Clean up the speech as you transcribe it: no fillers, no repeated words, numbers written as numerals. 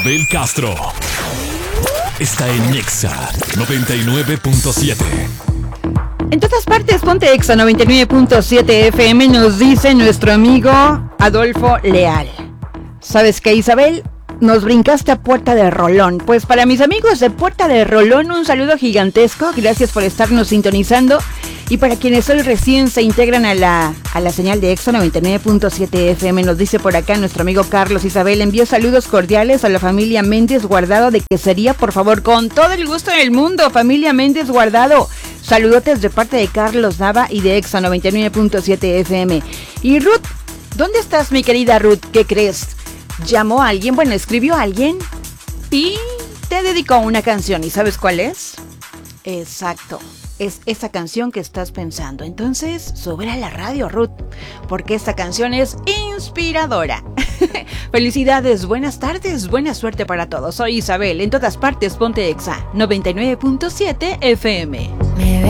Del Castro está en Exa 99.7. En todas partes, ponte Exa 99.7 FM, nos dice nuestro amigo Adolfo Leal. ¿Sabes qué, Isabel? Nos brincaste a Puerta de Rolón. Pues para mis amigos de Puerta de Rolón, un saludo gigantesco. Gracias por estarnos sintonizando. Y para quienes hoy recién se integran a la señal de Exa 99.7 FM, nos dice por acá nuestro amigo Carlos. Isabel, envío saludos cordiales a la familia Méndez Guardado de Quesería, por favor, con todo el gusto del mundo, familia Méndez Guardado. Saludotes de parte de Carlos Nava y de Exa 99.7 FM. Y Ruth, ¿dónde estás, mi querida Ruth? ¿Qué crees? ¿Llamó a alguien? Bueno, escribió a alguien y te dedicó una canción. ¿Y sabes cuál es? Exacto. Es esa canción que estás pensando. Entonces, súbela a la radio, Ruth, porque esta canción es inspiradora. Felicidades, buenas tardes, buena suerte para todos. Soy Isabel, en todas partes ponte Exa 99.7 FM.